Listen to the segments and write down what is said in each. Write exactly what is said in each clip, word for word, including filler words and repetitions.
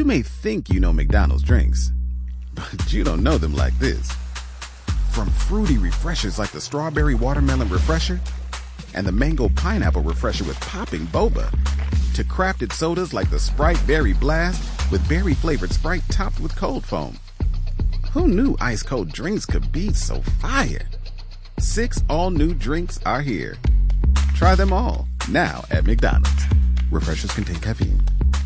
You may think you know McDonald's drinks, but you don't know them like this. From fruity refreshers like the Strawberry Watermelon Refresher and the Mango Pineapple Refresher with popping boba, to crafted sodas like the Sprite Berry Blast with berry-flavored Sprite topped with cold foam. Who knew ice-cold drinks could be so fire? Six all-new drinks are here. Try them all, now at McDonald's. Refreshers contain caffeine.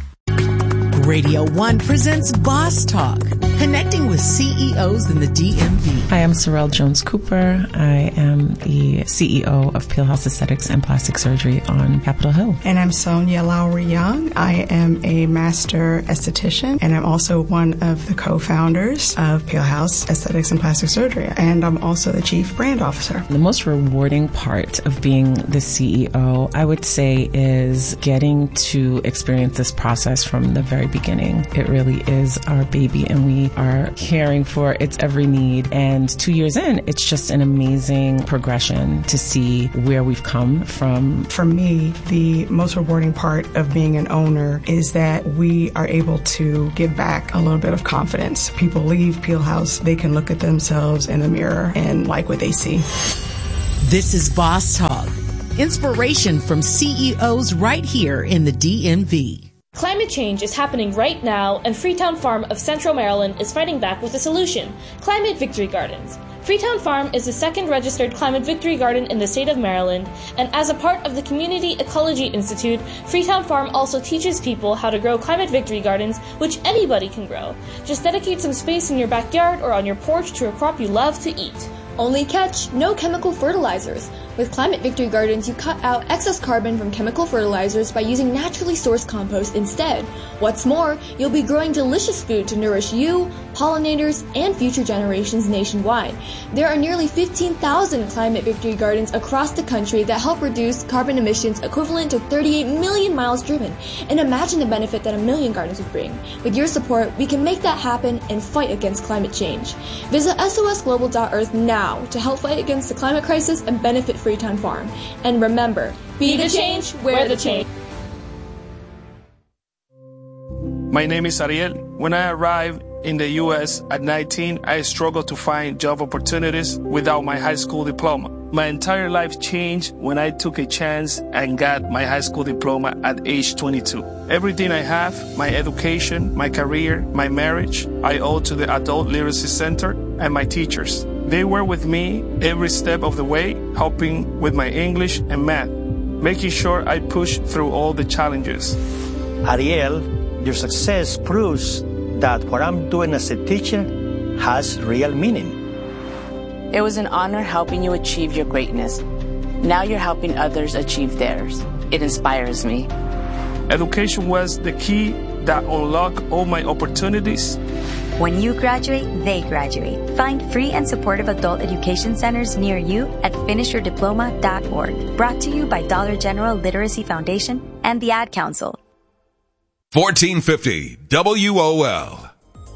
Radio One presents Boss Talk, connecting with C E Os in the D M V. Hi, I'm Sorrell Jones-Cooper. I am the C E O of Peel House Aesthetics and Plastic Surgery on Capitol Hill. And I'm Sonia Lowry-Young. I am a master esthetician, and I'm also one of the co-founders of Peel House Aesthetics and Plastic Surgery. And I'm also the chief brand officer. The most rewarding part of being the C E O, I would say, is getting to experience this process from the very beginning. It really is our baby, and we are caring for its every need. And two years in, it's just an amazing progression to see where we've come from. For me, the most rewarding part of being an owner is that we are able to give back a little bit of confidence. People leave Peel House, they can look at themselves in the mirror and like what they see. This is Boss Talk, inspiration from C E Os right here in the D M V. Climate change is happening right now, and Freetown Farm of Central Maryland is fighting back with a solution: Climate Victory Gardens. Freetown Farm is the second registered Climate Victory Garden in the state of Maryland, and as a part of the Community Ecology Institute, Freetown Farm also teaches people how to grow Climate Victory Gardens, which anybody can grow. Just dedicate some space in your backyard or on your porch to a crop you love to eat. Only catch, no chemical fertilizers. With Climate Victory Gardens, you cut out excess carbon from chemical fertilizers by using naturally sourced compost instead. What's more, you'll be growing delicious food to nourish you, pollinators, and future generations nationwide. There are nearly fifteen thousand Climate Victory Gardens across the country that help reduce carbon emissions equivalent to thirty-eight million miles driven. And imagine the benefit that a million gardens would bring. With your support, we can make that happen and fight against climate change. Visit S O S global dot earth now to help fight against the climate crisis and benefit Freetown Farm. And remember, be the change, wear the change. My name is Ariel. When I arrived in the U S at nineteen, I struggled to find job opportunities without my high school diploma. My entire life changed when I took a chance and got my high school diploma at age twenty-two. Everything I have, my education, my career, my marriage, I owe to the Adult Literacy Center and my teachers. They were with me every step of the way, helping with my English and math, making sure I pushed through all the challenges. Ariel, your success proves that what I'm doing as a teacher has real meaning. It was an honor helping you achieve your greatness. Now you're helping others achieve theirs. It inspires me. Education was the key that unlocked all my opportunities. When you graduate, they graduate. Find free and supportive adult education centers near you at finish your diploma dot org. Brought to you by Dollar General Literacy Foundation and the Ad Council. fourteen fifty W O L.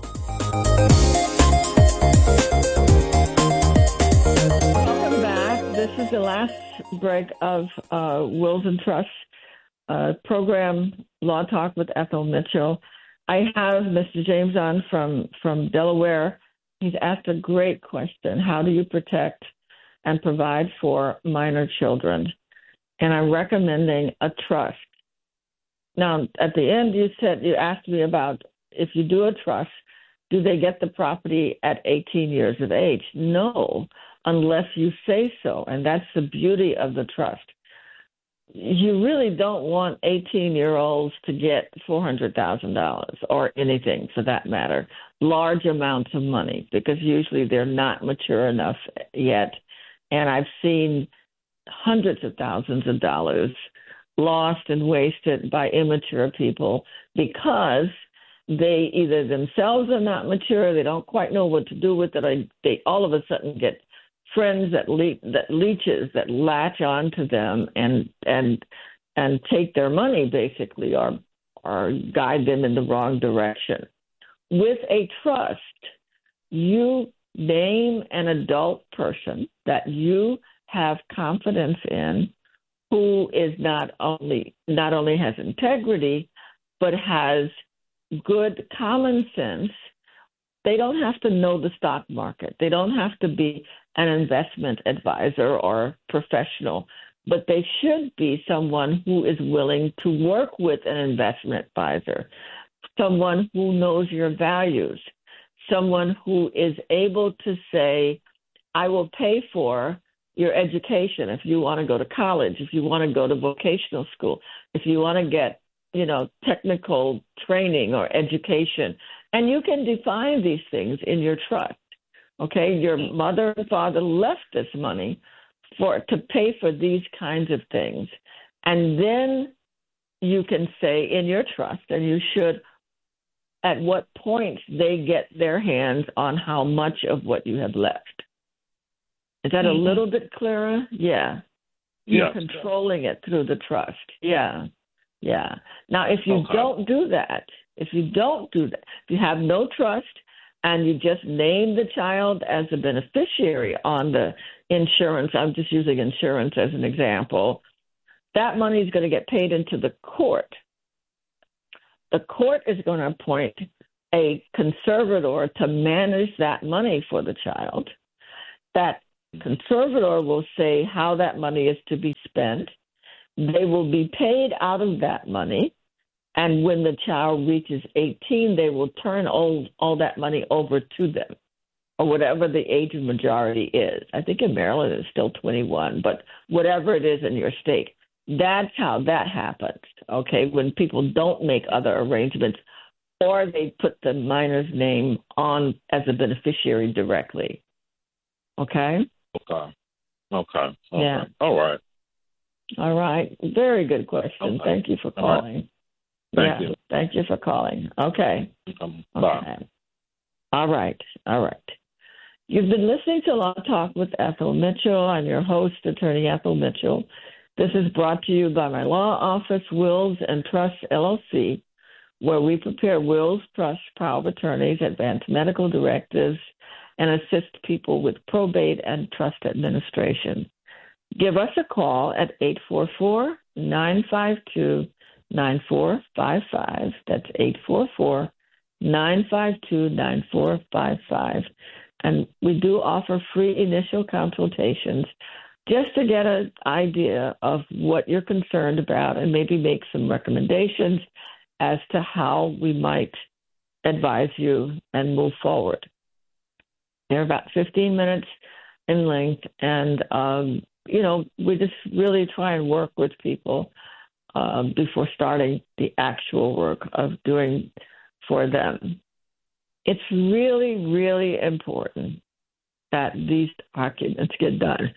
Welcome back. This is the last break of uh, Wills and Trusts uh, program, Law Talk with Ethel Mitchell. I have Mister James on from, from Delaware. He's asked a great question. How do you protect and provide for minor children? And I'm recommending a trust. Now, at the end, you said, you asked me about if you do a trust, do they get the property at eighteen years of age? No, unless you say so. And that's the beauty of the trust. You really don't want eighteen-year-olds to get four hundred thousand dollars or anything for that matter, large amounts of money, because usually they're not mature enough yet. And I've seen hundreds of thousands of dollars lost and wasted by immature people because they either themselves are not mature, they don't quite know what to do with it, or they all of a sudden get friends that le- that leeches that latch on to them and and and take their money basically, or or guide them in the wrong direction. With a trust, you name an adult person that you have confidence in, who is not only not only has integrity, but has good common sense. They don't have to know the stock market. They don't have to be an investment advisor or professional, but they should be someone who is willing to work with an investment advisor, someone who knows your values, someone who is able to say, I will pay for your education if you want to go to college, if you want to go to vocational school, if you want to get, you know, technical training or education. And you can define these things in your trust. Okay, your mother and father left this money for to pay for these kinds of things. And then you can say in your trust, and you should, at what point they get their hands on how much of what you have left. Is that mm-hmm. a little bit clearer? Yeah. You're yeah. controlling it through the trust. Yeah. Yeah. Now, if you okay. don't do that, if you don't do that, if you have no trust and you just name the child as a beneficiary on the insurance, I'm just using insurance as an example, that money is going to get paid into the court. The court is going to appoint a conservator to manage that money for the child. That conservator will say how that money is to be spent. They will be paid out of that money. And when the child reaches eighteen, they will turn all, all that money over to them, or whatever the age of majority is. I think in Maryland it's still twenty-one, but whatever it is in your state, that's how that happens, okay, when people don't make other arrangements or they put the minor's name on as a beneficiary directly, okay? Okay. Okay. okay. Yeah. All right. All right. Very good question. Okay. Thank you for calling. Right. Thank yeah. you. Thank you for calling. Okay. Um, bye. Okay. All right. All right. You've been listening to Law Talk with Ethel Mitchell. I'm your host, Attorney Ethel Mitchell. This is brought to you by my law office, Wills and Trust, L L C, where we prepare wills, trusts, power of attorneys, advance medical directives, and assist people with probate and trust administration. Give us a call at eight four four, nine five two, nine four five five. That's eight four four, nine five two, nine four five five. And we do offer free initial consultations just to get an idea of what you're concerned about and maybe make some recommendations as to how we might advise you and move forward. They're about fifteen minutes in length, and, um, you know, we just really try and work with people um, before starting the actual work of doing for them. It's really, really important that these documents get done.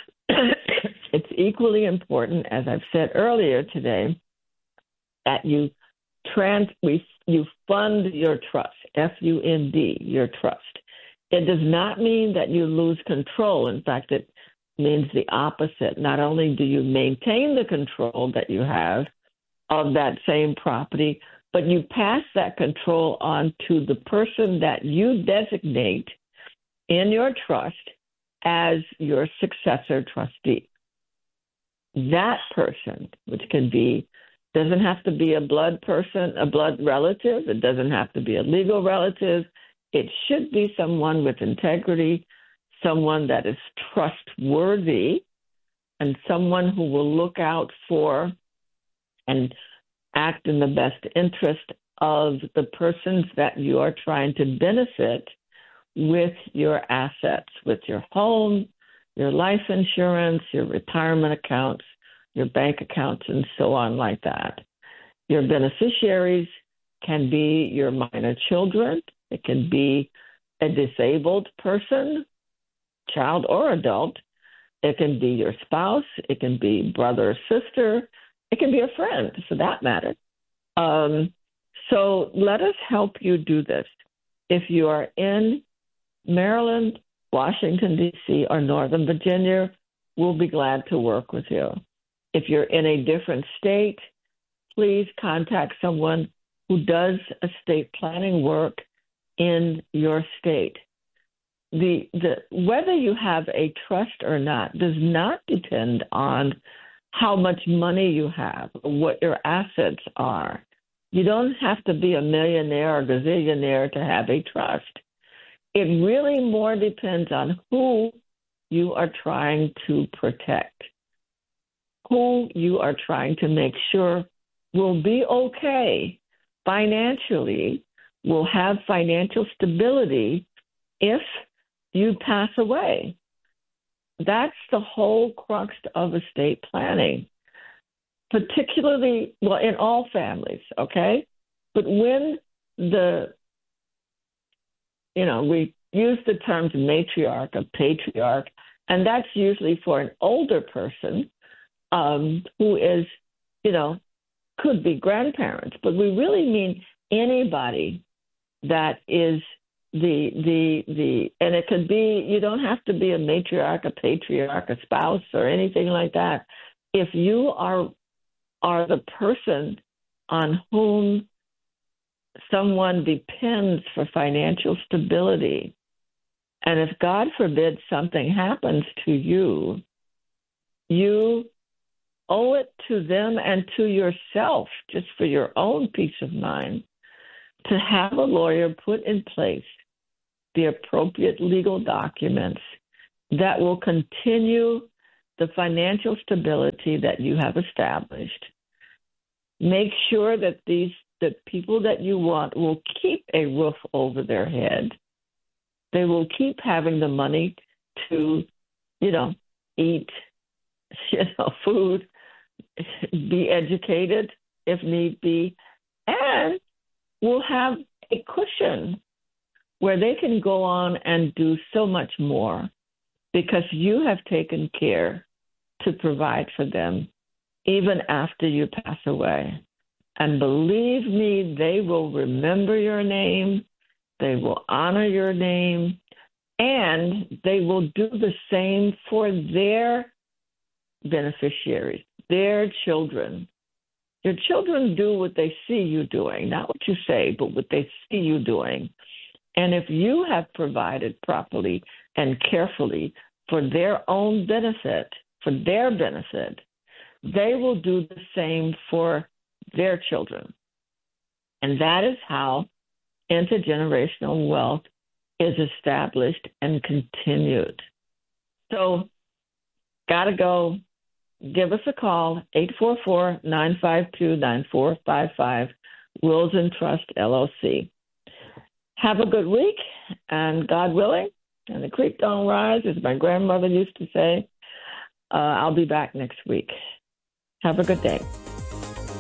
It's equally important, as I've said earlier today, that you trans we, you fund your trust, F U N D, your trust. It does not mean that you lose control. In fact, it means the opposite. Not only do you maintain the control that you have of that same property, but you pass that control on to the person that you designate in your trust as your successor trustee. That person, which can be, doesn't have to be a blood person, a blood relative. It doesn't have to be a legal relative. It should be someone with integrity, someone that is trustworthy, and someone who will look out for and act in the best interest of the persons that you are trying to benefit with your assets, with your home, your life insurance, your retirement accounts, your bank accounts, and so on like that. Your beneficiaries can be your minor children. It can be a disabled person, child or adult. It can be your spouse. It can be brother or sister. It can be a friend, for that matter. Um, so let us help you do this. If you are in Maryland, Washington, D C, or Northern Virginia, we'll be glad to work with you. If you're in a different state, please contact someone who does estate planning work in your state. The, the whether you have a trust or not does not depend on how much money you have or what your assets are. You don't have to be a millionaire or gazillionaire to have a trust. It really more depends on who you are trying to protect, who you are trying to make sure will be okay financially, will have financial stability if you pass away. That's the whole crux of estate planning, particularly, well, in all families, okay? But when the, you know, we use the terms matriarch or patriarch, and that's usually for an older person um, who is, you know, could be grandparents, but we really mean anybody that is the, the, the, and it could be, you don't have to be a matriarch, a patriarch, a spouse, or anything like that. If you are, are the person on whom someone depends for financial stability, and if God forbid something happens to you, you owe it to them and to yourself, just for your own peace of mind, to have a lawyer put in place the appropriate legal documents that will continue the financial stability that you have established. Make sure that these the people that you want will keep a roof over their head. They will keep having the money to, you know, eat, you know, food, be educated if need be, and will have a cushion where they can go on and do so much more because you have taken care to provide for them even after you pass away. And believe me, they will remember your name, they will honor your name, and they will do the same for their beneficiaries, their children. Your children do what they see you doing, not what you say, but what they see you doing. And if you have provided properly and carefully for their own benefit, for their benefit, they will do the same for their children. And that is how intergenerational wealth is established and continued. So, gotta go. Give us a call, eight four four, nine five two, nine four five five, Wills and Trust, L L C. Have a good week, and God willing, and the creek don't rise, as my grandmother used to say. Uh, I'll be back next week. Have a good day.